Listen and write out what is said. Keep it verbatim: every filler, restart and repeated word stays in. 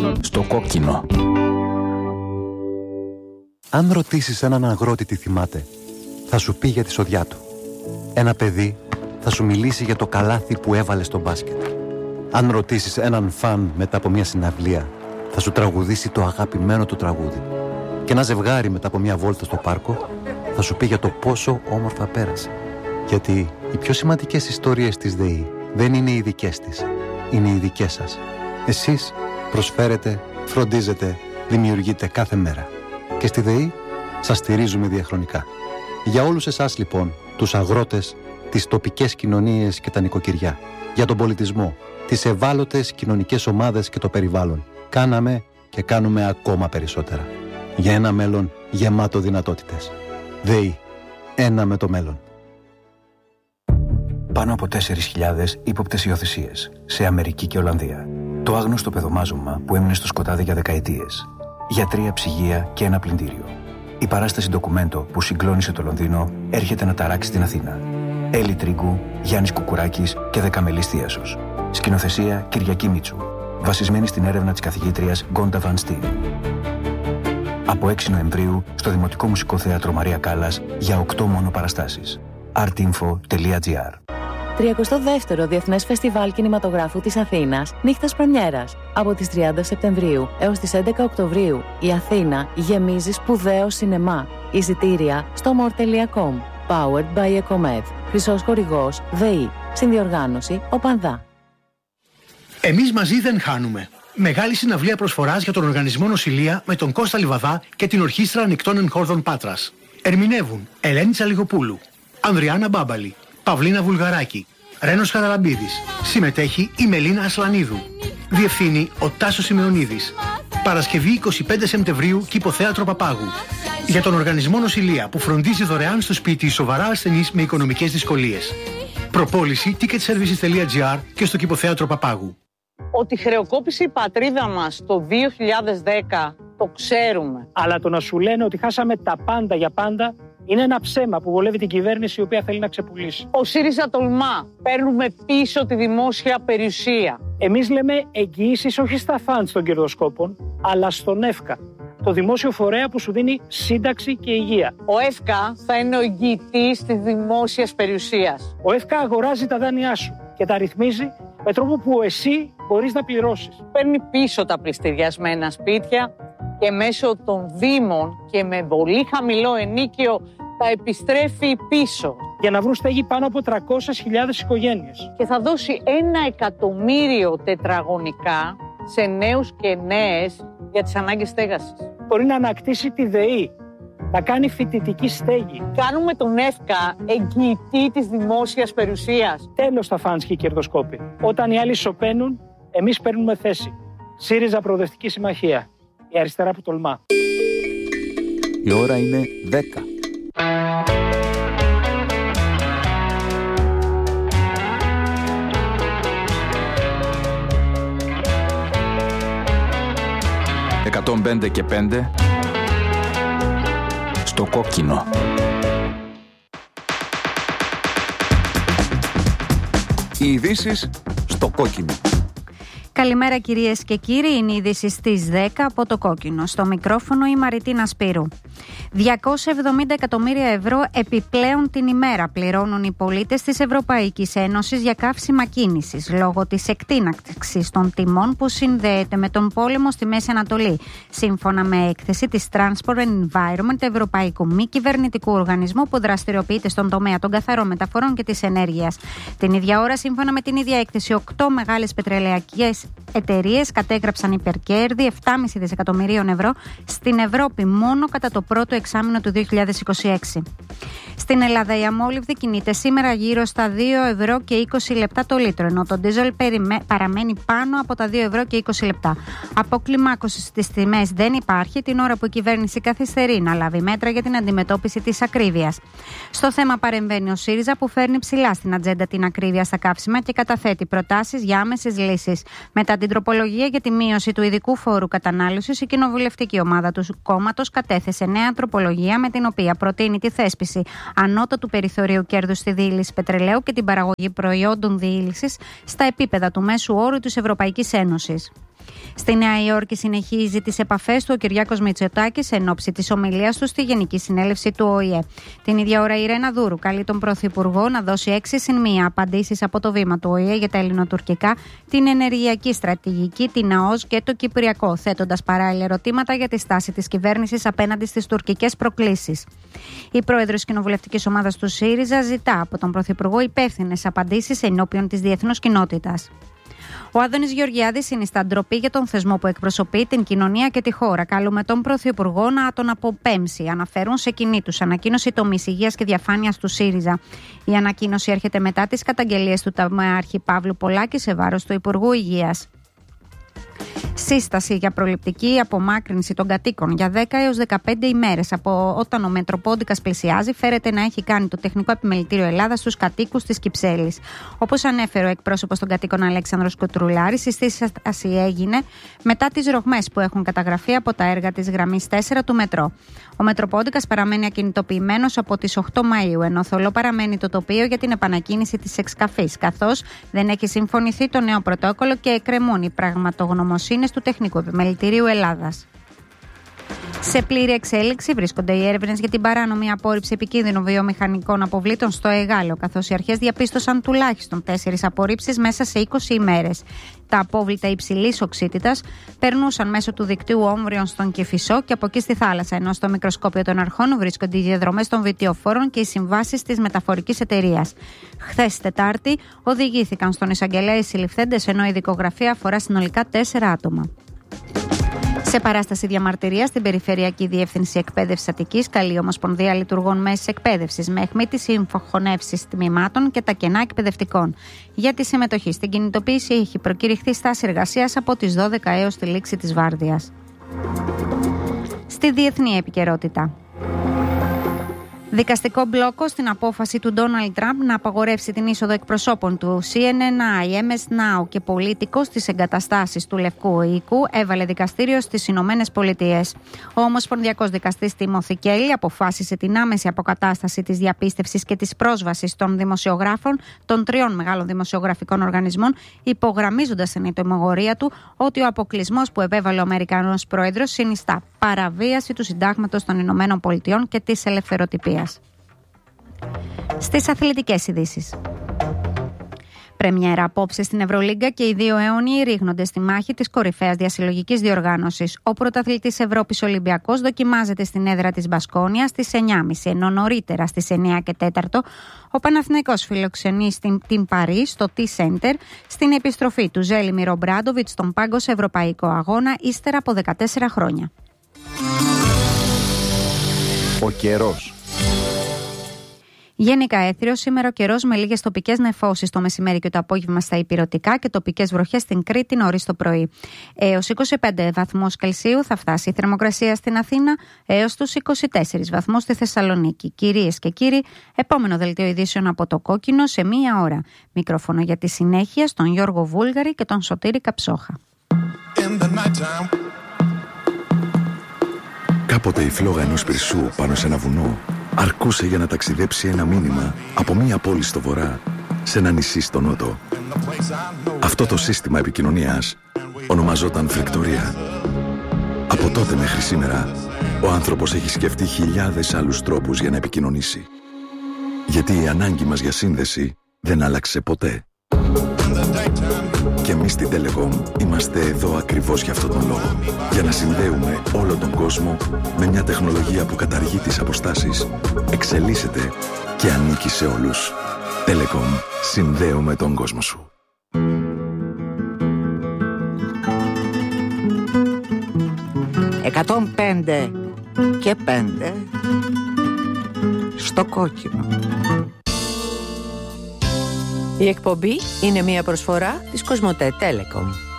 Στο κόκκινο. Αν ρωτήσεις έναν αγρότη τι θυμάται, θα σου πει για τη σοδιά του. Ένα παιδί θα σου μιλήσει για το καλάθι που έβαλε στο μπάσκετ. Αν ρωτήσεις έναν φαν μετά από μια συναυλία, θα σου τραγουδήσει το αγαπημένο του τραγούδι. Και ένα ζευγάρι μετά από μια βόλτα στο πάρκο θα σου πει για το πόσο όμορφα πέρασε. Γιατί οι πιο σημαντικές ιστορίες της ΔΕΗ δεν είναι οι δικές της, είναι οι δικές σας. Εσείς προσφέρετε, φροντίζετε, δημιουργείτε κάθε μέρα. Και στη ΔΕΗ σας στηρίζουμε διαχρονικά. Για όλους εσάς λοιπόν, τους αγρότες, τις τοπικές κοινωνίες και τα νοικοκυριά, για τον πολιτισμό, τις ευάλωτες κοινωνικές ομάδες και το περιβάλλον, κάναμε και κάνουμε ακόμα περισσότερα. Για ένα μέλλον γεμάτο δυνατότητες. ΔΕΗ. Ένα με το μέλλον. Πάνω από τέσσερις χιλιάδες ύποπτες υιοθεσίες σε Αμερική και Ολλανδία. Το άγνωστο παιδομάζωμα που έμεινε στο σκοτάδι για δεκαετίες. Γιατρία, ψυγεία και ένα πλυντήριο. Η παράσταση ντοκουμέντο που συγκλώνησε το Λονδίνο έρχεται να ταράξει την Αθήνα. Έλλη Τρίγκου, Γιάννης Κουκουράκης και Δεκαμελής Θίασος. Σκηνοθεσία Κυριακή Μίτσου. Βασισμένη στην έρευνα της καθηγήτριας Γκόντα Βαν Στίν. Από έξι Νοεμβρίου στο Δημοτικό Μουσικό Θέατρο Μαρία Κάλλας για οκτώ μόνο παραστάσεις. artinfo τελεία gr. τριαντο δεύτερο Διεθνές Φεστιβάλ Κινηματογράφου της Αθήνας, νύχτας πρεμιέρας. Από τις τριάντα Σεπτεμβρίου έως τις έντεκα Οκτωβρίου, η Αθήνα γεμίζει σπουδαίο σινεμά. Εισιτήρια στο more τελεία com. Powered by Ecomed. Χρυσός χορηγός ΔΕΗ. Συνδιοργάνωση Οπανδά. Εμείς μαζί δεν χάνουμε. Μεγάλη συναυλία προσφοράς για τον Οργανισμό Νοσηλεία με τον Κώστα Λιβαδά και την Ορχήστρα Ανοιχτών Εγχόρδων Πάτρας. Ερμηνεύουν Ελένη Τσαλιγοπούλου, Ανδριάννα Μπάμπαλη, Παυλίνα Βουλγαράκη, Ρένος Χαραλαμπίδης. Συμμετέχει η Μελίνα Ασλανίδου. Διευθύνει ο Τάσος Σημεωνίδης. Παρασκευή εικοστή πέμπτη Σεπτεμβρίου, Κηποθέατρο Παπάγου. Για τον Οργανισμό Νοσηλεία που φροντίζει δωρεάν στο σπίτι σοβαρά ασθενείς με οικονομικές δυσκολίες. Προπόληση ticket services τελεία gr και στο Κηποθέατρο Παπάγου. Ότι χρεοκόπησε η πατρίδα μας το δύο χιλιάδες δέκα, το ξέρουμε. Αλλά το να σου λένε ότι χάσαμε τα πάντα για πάντα είναι ένα ψέμα που βολεύει την κυβέρνηση η οποία θέλει να ξεπουλήσει. Ο ΣΥΡΙΖΑ τολμά. Παίρνουμε πίσω τη δημόσια περιουσία. Εμείς λέμε εγγυήσεις όχι στα φαντς των κερδοσκόπων, αλλά στον ΕΦΚΑ. Το δημόσιο φορέα που σου δίνει σύνταξη και υγεία. Ο ΕΦΚΑ θα είναι ο εγγυητής της δημόσιας περιουσίας. Ο ΕΦΚΑ αγοράζει τα δάνειά σου και τα ρυθμίζει με τρόπο που εσύ μπορείς να πληρώσεις. Παίρνει πίσω τα πληστηριασμένα σπίτια και μέσω των δήμων και με πολύ χαμηλό ενίκιο τα επιστρέφει πίσω. Για να βρουν στέγη πάνω από τριακόσιες χιλιάδες οικογένειες. Και θα δώσει ένα εκατομμύριο τετραγωνικά σε νέους και νέες για τις ανάγκες στέγασης. Μπορεί να ανακτήσει τη ΔΕΗ, να κάνει φοιτητική στέγη. Κάνουμε τον ΕΦΚΑ εγγυητή της δημόσιας περιουσίας. Τέλος τα φαντς και οι κερδοσκόποι. Όταν οι άλλοι σωπαίνουν, εμείς παίρνουμε θέση. ΣΥΡΙΖΑ Προοδευτική Συμμαχία. Η αριστερά που τολμά. Η ώρα είναι δέκα. εκατόν πέντε και πέντε στο κόκκινο. Οι ειδήσεις στο κόκκινο. Καλημέρα κυρίες και κύριοι, είναι η είδηση στις δέκα από το κόκκινο. Στο μικρόφωνο η Μαριτίνα Σπύρου. διακόσια εβδομήντα εκατομμύρια ευρώ επιπλέον την ημέρα πληρώνουν οι πολίτες της Ευρωπαϊκής Ένωσης για καύσιμα κίνησης λόγω της εκτείναξης των τιμών που συνδέεται με τον πόλεμο στη Μέση Ανατολή. Σύμφωνα με έκθεση της Transport and Environment, ευρωπαϊκού μη κυβερνητικού οργανισμού που δραστηριοποιείται στον τομέα των καθαρών μεταφορών και της ενέργειας. Την ίδια ώρα, σύμφωνα με την ίδια έκθεση, οκτώ μεγάλες πετρελαϊκές εταιρείες κατέγραψαν υπερκέρδη επτά κόμμα πέντε δισεκατομμυρίων ευρώ στην Ευρώπη μόνο κατά το πρώτο εξάμηνο του δύο χιλιάδες είκοσι έξι. Στην Ελλάδα η αμόλυβδη κινείται σήμερα γύρω στα δύο ευρώ και είκοσι λεπτά το λίτρο, ενώ το ντίζελ παραμένει πάνω από τα δύο ευρώ και είκοσι λεπτά. Αποκλιμάκωση στις τιμές δεν υπάρχει, την ώρα που η κυβέρνηση καθυστερεί να λάβει μέτρα για την αντιμετώπιση της ακρίβειας. Στο θέμα παρεμβαίνει ο ΣΥΡΙΖΑ που φέρνει ψηλά στην ατζέντα την ακρίβεια στα καύσιμα και καταθέτει προτάσεις για άμεσες λύσεις. Μετά την τροπολογία για τη μείωση του ειδικού φόρου κατανάλωσης, η κοινοβουλευτική ομάδα του κόμματος κατέθεσε νέα τροπολογία με την οποία προτείνει τη θέσπιση ανώτατου περιθωρίου κέρδους στη διήλυση πετρελαίου και την παραγωγή προϊόντων διήλυσης στα επίπεδα του μέσου όρου της Ευρωπαϊκής Ένωσης. Στη Νέα Υόρκη συνεχίζει τις επαφές του ο Κυριάκος Μητσοτάκης εν ώψη της ομιλίας του στη Γενική Συνέλευση του Ο Η Ε. Την ίδια ώρα η Ιρένα Δούρου καλεί τον Πρωθυπουργό να δώσει έξι συν μία απαντήσεις από το βήμα του Ο Η Ε για τα ελληνοτουρκικά, την ενεργειακή στρατηγική, την ΑΟΣ και το Κυπριακό, θέτοντας παράλληλα ερωτήματα για τη στάση της κυβέρνησης απέναντι στις τουρκικές προκλήσεις. Η πρόεδρος κοινοβουλευτικής ομάδας του ΣΥΡΙΖΑ ζητά από τον Πρωθυπουργό υπεύθυνες απαντήσεις ενώπιον της διεθνούς κοινότητας. Ο Άδωνης Γεωργιάδης συνιστά ντροπή για τον θεσμό που εκπροσωπεί την κοινωνία και τη χώρα. Καλούμε τον Πρωθυπουργό να τον αποπέμψει, αναφέρουν σε κοινή τους ανακοίνωση τομείς υγείας και διαφάνειας του ΣΥΡΙΖΑ. Η ανακοίνωση έρχεται μετά τις καταγγελίες του Ταμεάρχη Παύλου Πολάκη σε βάρος του Υπουργού Υγείας. Σύσταση για προληπτική απομάκρυνση των κατοίκων για δέκα έως δεκαπέντε ημέρες από όταν ο Μετροπόντικας πλησιάζει, φέρεται να έχει κάνει το Τεχνικό Επιμελητήριο Ελλάδας στους κατοίκους της Κυψέλης. Όπως ανέφερε ο εκπρόσωπος των κατοίκων Αλέξανδρος Κουτρουλάρης, η σύσταση έγινε μετά τις ρογμές που έχουν καταγραφεί από τα έργα της γραμμής τέσσερα του μετρό. Ο Μετροπόντικας παραμένει ακινητοποιημένος από τις οκτώ Μαΐου, ενώ θολό παραμένει το τοπίο για την επανακίνηση της εξκαφής, καθώς δεν έχει συμφωνηθεί το νέο πρωτόκολλο και εκκρεμούν οι πραγματογνωμοσύνες του Τεχνικού Επιμελητηρίου Ελλάδας. Σε πλήρη εξέλιξη βρίσκονται οι έρευνες για την παράνομη απόρριψη επικίνδυνων βιομηχανικών αποβλήτων στο Εγάλεο, καθώς οι αρχές διαπίστωσαν τουλάχιστον τέσσερις απορρίψεις μέσα σε είκοσι ημέρες. Τα απόβλητα υψηλής οξύτητας περνούσαν μέσω του δικτύου όμβριων στον Κηφισό και από εκεί στη θάλασσα, ενώ στο μικροσκόπιο των αρχών βρίσκονται οι διαδρομές των βιτιοφόρων και οι συμβάσεις της μεταφορικής εταιρείας. Χθες Τετάρτη οδηγήθηκαν στον εισαγγελέα οι συλληφθέντες, ενώ η δικογραφία αφορά συνολικά τέσσερα άτομα. Σε παράσταση διαμαρτυρίας στην Περιφερειακή Διεύθυνση Εκπαίδευσης Αττικής, καλεί η Ομοσπονδία Λειτουργών Μέσης Εκπαίδευσης με αιχμή τις συμφωνεύσεις τμήματων και τα κενά εκπαιδευτικών. Για τη συμμετοχή στην κινητοποίηση έχει προκηρυχθεί στάση εργασίας από τις δώδεκα έως τη λήξη της βάρδιας. Στη διεθνή επικαιρότητα. Δικαστικό μπλόκο στην απόφαση του Ντόναλντ Τραμπ να απαγορεύσει την είσοδο εκπροσώπων του σι εν εν άι, εμ ες Now και Πολίτικο στις εγκαταστάσεις του Λευκού Οίκου, έβαλε δικαστήριο στις Ηνωμένες Πολιτείες. Ο Ομοσπονδιακός Δικαστής Τίμοθι Κέλλι αποφάσισε την άμεση αποκατάσταση της διαπίστευσης και της πρόσβασης των δημοσιογράφων των τριών μεγάλων δημοσιογραφικών οργανισμών, υπογραμμίζοντας στην ετοιμογορία του ότι ο αποκλεισμός που επέβαλε ο Αμερικανός Πρόεδρος συνιστά παραβίαση του Συντάγματος των Ηνωμένων Πολιτειών και της ελευθεροτυπίας. Στις αθλητικές ειδήσεις. Πρεμιέρα απόψε στην Ευρωλίγκα και οι δύο αιώνιοι ρίγνονται στη μάχη της κορυφαίας διασυλλογικής διοργάνωσης. Ο πρωταθλητής Ευρώπης Ολυμπιακός δοκιμάζεται στην έδρα της Μπασκόνια στις εννιά και τριάντα, ενώ νωρίτερα στις εννιά και τέταρτο ο Παναθηναϊκός φιλοξενεί στην την Παρί στο T-Center στην επιστροφή του Ζέλιμιρ Ομπράντοβιτς στον πάγκο σε ευρωπαϊκό αγώνα ύστερα από δεκατέσσερα χρόνια. Ο καιρός. Γενικά έθριο, σήμερα ο καιρός με λίγες τοπικές νεφώσεις το μεσημέρι και το απόγευμα στα ηπειρωτικά και τοπικές βροχές στην Κρήτη νωρίς το πρωί. Έως είκοσι πέντε βαθμούς Κελσίου θα φτάσει η θερμοκρασία στην Αθήνα, έως τους είκοσι τέσσερις βαθμούς στη Θεσσαλονίκη. Κυρίες και κύριοι, επόμενο δελτίο ειδήσεων από το Κόκκινο σε μία ώρα. Μικρόφωνο για τη συνέχεια στον Γιώργο Βούλγαρη και τον Σωτήρη Καψόχα. Κάποτε η φλόγα ενός πυρσού πάνω σε ένα βουνό αρκούσε για να ταξιδέψει ένα μήνυμα από μία πόλη στο βορρά σε ένα νησί στο νότο. Αυτό το σύστημα επικοινωνίας ονομαζόταν φλεκτορία. Από τότε μέχρι σήμερα, ο άνθρωπος έχει σκεφτεί χιλιάδες άλλους τρόπους για να επικοινωνήσει. Γιατί η ανάγκη μας για σύνδεση δεν άλλαξε ποτέ. Και εμείς στην Telecom είμαστε εδώ ακριβώς για αυτόν τον λόγο. Για να συνδέουμε όλο τον κόσμο με μια τεχνολογία που καταργεί τις αποστάσεις, εξελίσσεται και ανήκει σε όλους. Telecom. Συνδέουμε τον κόσμο σου. εκατόν πέντε και πέντε στο Κόκκινο. Η εκπομπή είναι μια προσφορά της Κοσμοτέ Telecom.